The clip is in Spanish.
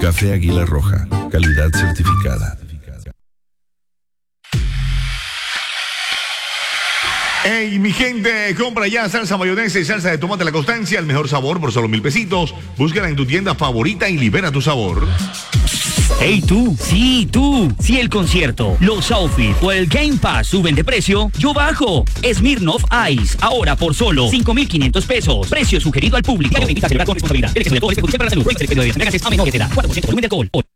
Café Águila Roja, calidad certificada. Hey, mi gente, compra ya salsa mayonesa y salsa de tomate La Constancia, el mejor sabor por solo 1,000 pesitos. Búscala en tu tienda favorita y libera tu sabor. Hey tú, sí tú, si el concierto, los outfits o el Game Pass suben de precio, yo bajo. Smirnoff Ice, ahora por solo 5,500 pesos. Precio sugerido al público. Invita a celebrar con responsabilidad. El que sobre todo el que para la salud. Prohíbe el expendio de bebidas embriagantes a menores de edad. 4% volumen de alcohol.